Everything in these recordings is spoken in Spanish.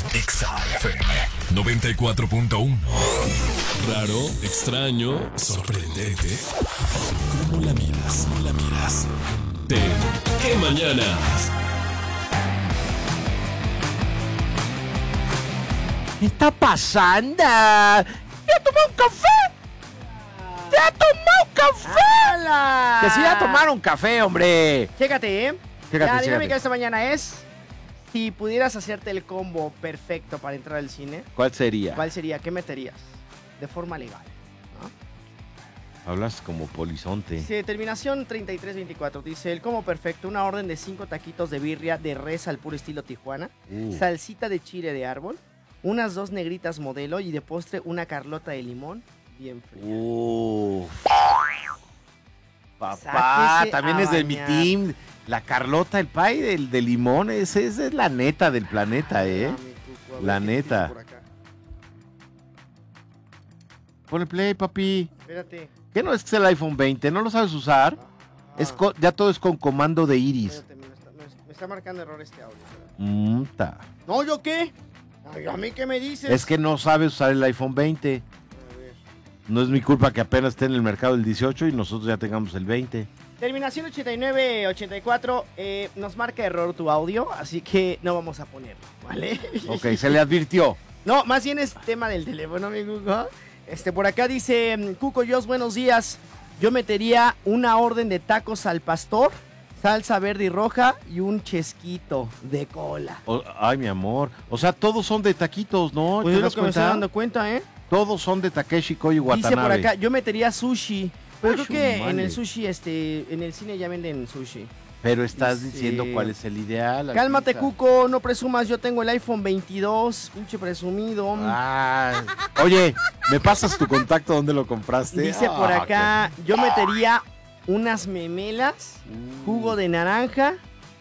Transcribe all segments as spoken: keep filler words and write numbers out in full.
Exa F M noventa y cuatro punto uno. Raro, extraño, sorprendente. ¿Cómo la miras? ¿Cómo la miras? Te... ¿Qué mañanas? ¿Qué está pasando? ¿Ya tomó un café? ¿Ya tomó un café? ¡Hala! Que sí, ya tomaron café, hombre. Chécate, ¿eh? Chécate, la dinámica chécate. de esta mañana es: si pudieras hacerte el combo perfecto para entrar al cine, ¿Cuál sería? ¿cuál sería? ¿Qué meterías? De forma legal, ¿no? Hablas como polizonte. Dice, terminación treinta y tres veinticuatro. Dice, el combo perfecto, una orden de cinco taquitos de birria de res al puro estilo Tijuana, Uh. salsita de chile de árbol, unas dos negritas modelo y de postre una carlota de limón bien fría. Uf. Papá, Sáquese también a es de mi bañar. team. La Carlota, el pay del de limón, ese, ese es la neta del planeta, ¿eh? Ah, mi cuco, a ver La qué dice neta. por acá. Ponle play, papi. Espérate. ¿Qué no es que es el iPhone veinte? ¿No lo sabes usar? Ah, Es co- ya todo es con comando de iris. espérate, me, está, me- me está marcando error este audio. espérate. Mm, ta. No, ¿yo qué? Ay, ¿a mí qué me dices? Es que no sabes usar el iPhone veinte. A ver. No es mi culpa que apenas esté en el mercado el dieciocho y nosotros ya tengamos el veinte. Terminación ochenta y nueve ochenta y cuatro, eh, nos marca error tu audio, así que no vamos a ponerlo, ¿vale? Ok, se le advirtió. No, más bien es tema del teléfono, mi Cuco. Este, por acá dice, Cuco Yos, buenos días. Yo metería una orden de tacos al pastor, salsa verde y roja y un chesquito de cola. O- ay, mi amor. O sea, todos son de taquitos, ¿no? Pues ¿Te es lo das que me estoy cuenta? dando cuenta, ¿eh? Todos son de Takeshi Koyo Dice por Watanabe. acá, yo metería sushi. Pero Ah, creo que shumale. en el sushi, este, en el cine ya venden sushi. Pero estás Dice- diciendo cuál es el ideal. Cálmate, Alpita. Cuco, no presumas, yo tengo el iPhone veintidós, pinche presumido. Ay. Oye, ¿me pasas tu contacto? ¿Dónde lo compraste? Dice por Ah, acá, yo metería unas memelas, qué- jugo de naranja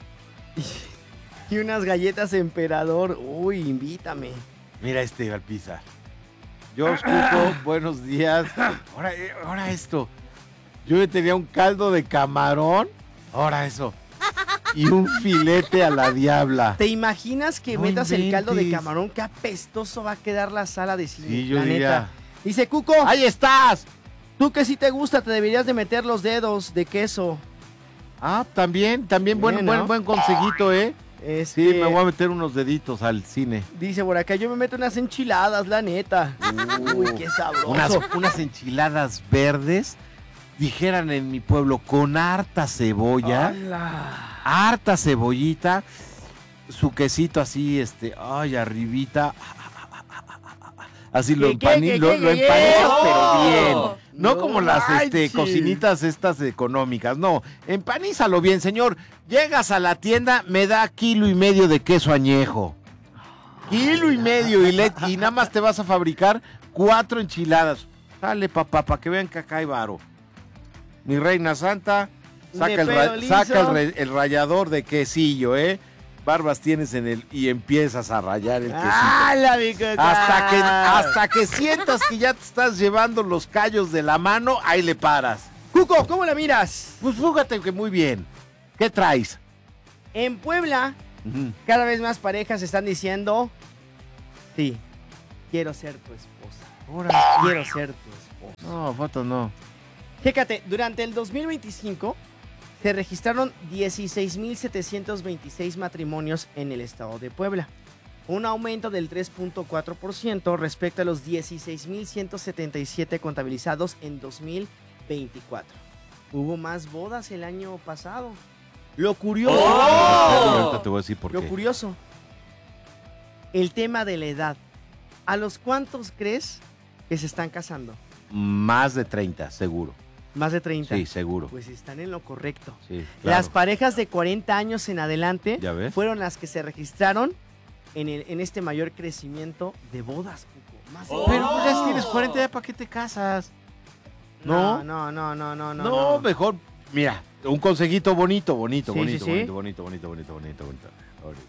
y, y unas galletas emperador. Uy, invítame. Mira este, Alpiza. Yo, Cuco, buenos días. Ahora, eh, ahora esto. Yo me tenía un caldo de camarón. Ahora eso. Y un filete a la diabla. ¿Te imaginas que No metas el caldo de inventes. camarón? Qué apestoso va a quedar la sala de cine. Sí, yo la diría. neta. Dice Cuco, ¡Ahí estás! tú que sí te gusta, te deberías de meter los dedos de queso. Ah, también, también buen, Bien, buen, ¿no? buen consejito, ¿eh? Este, Sí, me voy a meter unos deditos al cine. Dice por acá, yo me meto unas enchiladas, la neta. Uy, qué sabroso. Unas, unas enchiladas verdes, dijeran en mi pueblo, con harta cebolla, ¡Hala! harta cebollita, su quesito así, este, ay, arribita. Así lo, ¿Qué, qué, empani- qué, lo, qué, lo qué, empanizas, qué? pero bien. No, No como las este, manches. cocinitas estas económicas. No, empanízalo bien, señor. Llegas a la tienda, me da kilo y medio de queso añejo. Kilo y medio y, le- y nada más te vas a fabricar cuatro enchiladas. Dale, papá, para que vean que acá hay varo. Mi reina santa, saca, De el, pelo ra- liso. saca el, re- el rallador de quesillo, ¿eh? Barbas tienes en el y empiezas a rayar el quesillo. ¡Hala, mi Cuco! Hasta que, hasta que sientas que ya te estás llevando los callos de la mano, ahí le paras. Cuco, ¿cómo la miras? Pues fíjate que muy bien. ¿Qué traes? En Puebla, Ujú. cada vez más parejas están diciendo, sí, quiero ser tu esposa. Quiero ser tu esposa. No, fotos no. Fíjate, durante el dos mil veinticinco se registraron dieciséis mil setecientos veintiséis matrimonios en el estado de Puebla. Un aumento del tres punto cuatro por ciento respecto a los dieciséis mil ciento setenta y siete contabilizados en dos mil veinticuatro. Hubo más bodas el año pasado. Lo curioso, Ahorita te voy a decir por lo qué. curioso, el tema de la edad. ¿A los cuántos crees que se están casando? Más de treinta, seguro. Más de treinta. Sí, seguro. Pues están en lo correcto. Sí, claro. Las parejas de cuarenta años en adelante ¿Ya ves? fueron las que se registraron en, el- en este mayor crecimiento de bodas, Cuco. Más de- Pero pues ya si tienes cuarenta, ¿ya para qué te casas? no, no, no, no, no, no. No, no. mejor, mira, un consejito bonito, bonito, Sí, bonito, sí, sí. bonito, bonito, bonito, bonito, bonito, bonito, bonito.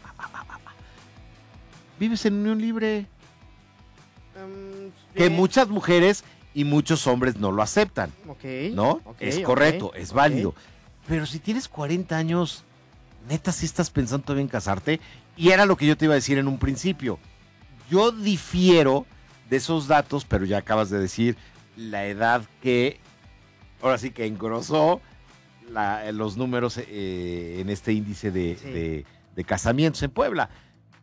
Vives en unión libre. Mm, Que sí. muchas mujeres y muchos hombres no lo aceptan, Ok. ¿no? ok, es ok, correcto, es ok. válido. Pero si tienes cuarenta años, neta, si estás pensando todavía en casarte, y era lo que yo te iba a decir en un principio. Yo difiero de esos datos, pero ya acabas de decir la edad que, ahora sí que engrosó la, los números eh, en este índice de, Sí. de, de casamientos en Puebla.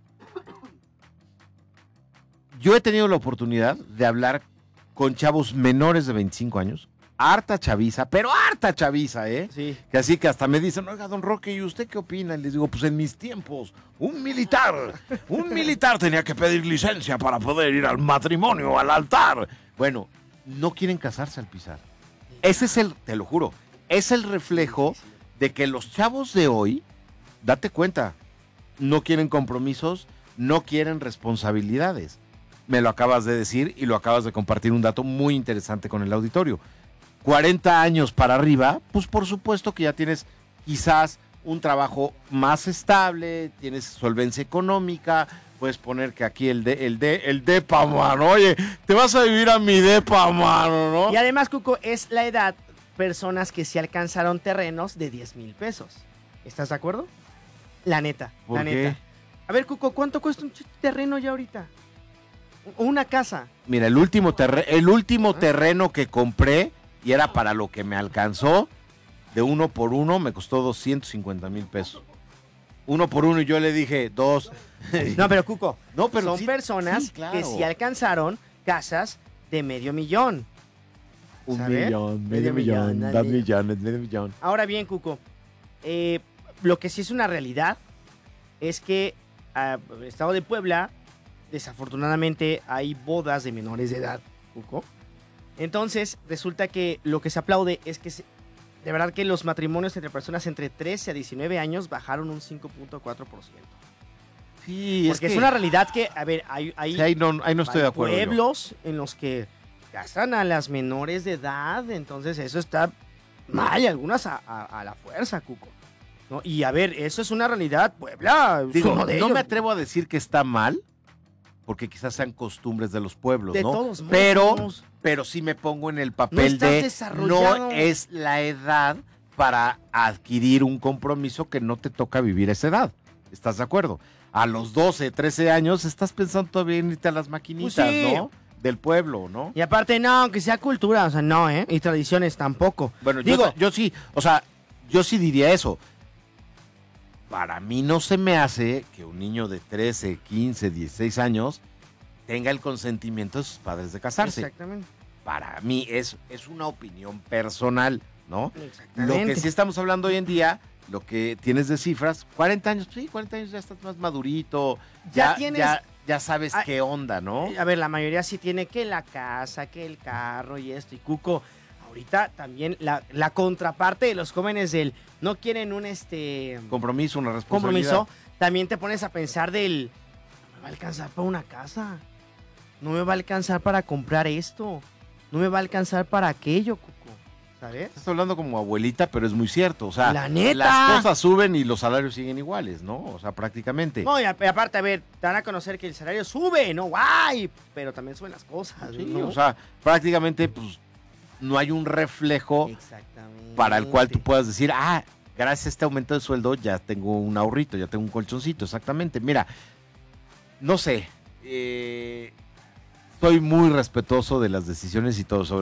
Yo he tenido la oportunidad de hablar con chavos menores de veinticinco años, harta chaviza, pero harta chaviza, ¿eh? Sí. Que así que hasta me dicen, oiga, don Roque, ¿y usted qué opina? Y les digo, pues en mis tiempos, un militar, un militar tenía que pedir licencia para poder ir al matrimonio, al altar. Bueno, no quieren casarse al pisar. Ese es el, te lo juro, es el reflejo de que los chavos de hoy, date cuenta, no quieren compromisos, no quieren responsabilidades. Me lo acabas de decir y lo acabas de compartir un dato muy interesante con el auditorio. cuarenta años para arriba, pues por supuesto que ya tienes quizás un trabajo más estable, tienes solvencia económica, puedes poner que aquí el de, el de, el depa, mano, oye, te vas a vivir a mi depa, mano, ¿no? Y además, Cuco, es la edad, personas que sí alcanzaron terrenos de diez mil pesos. ¿Estás de acuerdo? La neta, ¿Por la qué? neta. A ver, Cuco, ¿cuánto cuesta un ch- terreno ya ahorita? Una casa. Mira, el último, terre- el último terreno que compré, y era para lo que me alcanzó, de uno por uno, me costó doscientos cincuenta mil pesos. Uno por uno, y yo le dije, dos. No, pero Cuco, No, pero son sí- personas sí, claro. que sí alcanzaron casas de medio millón. Un ¿Sabe? millón, Medio medio millón, millón, dos medio- millones, medio millón. Ahora bien, Cuco, eh, lo que sí es una realidad es que ah, en el estado de Puebla, desafortunadamente, hay bodas de menores de edad, Cuco. Entonces, resulta que lo que se aplaude es que, se- de verdad que los matrimonios entre personas entre trece a diecinueve años bajaron un cinco punto cuatro por ciento. Sí, Porque es, es, que, una realidad que, a ver, hay, hay, sí, ahí, no, ahí no estoy hay de acuerdo. yo. pueblos en los que casan a las menores de edad, entonces eso está mal, y algunas a, a- a la fuerza, Cuco. ¿No? Y a ver, eso es una realidad, Puebla. es Digo, uno no de ellos. me atrevo a decir que está mal, porque quizás sean costumbres de los pueblos, De ¿no? todos modos. Pero, pero sí me pongo en el papel estás de desarrollado. no es la edad para adquirir un compromiso que no te toca vivir a esa edad. ¿Estás de acuerdo? A los doce, trece años estás pensando todavía en irte a las maquinitas, Pues sí. ¿no? Del pueblo, ¿no? Y aparte, no, aunque sea cultura, o sea, no, ¿eh? Y tradiciones tampoco. Bueno, Digo, yo, yo sí, o sea, yo sí diría eso. Para mí no se me hace que un niño de trece, quince, dieciséis años tenga el consentimiento de sus padres de casarse. exactamente. Para mí es, es una opinión personal, ¿no? Exactamente. Lo que sí estamos hablando hoy en día, lo que tienes de cifras, cuarenta años, sí, cuarenta años ya estás más madurito, Ya ya, tienes- ya, ya sabes Ah, qué onda, ¿no? A ver, la mayoría sí tiene que la casa, que el carro y esto. Y Cuco, ahorita también la, la contraparte de los jóvenes del no quieren un este Compromiso, una responsabilidad. compromiso, también te pones a pensar del no me va a alcanzar para una casa, no me va a alcanzar para comprar esto, no me va a alcanzar para aquello, Cuco, ¿sabes? Estás hablando como abuelita, pero es muy cierto. O sea, La neta. las cosas suben y los salarios siguen iguales, ¿no? O sea, prácticamente. No, y a- y aparte, a ver, te van a conocer que el salario sube, ¿no? ¡Guay! Pero también suben las cosas, Sí, ¿no? o sea, prácticamente, pues, no hay un reflejo Exactamente. para el cual tú puedas decir, ah, gracias a este aumento de sueldo ya tengo un ahorrito, ya tengo un colchoncito, exactamente. Mira, no sé, eh, soy muy respetuoso de las decisiones y todo, sobre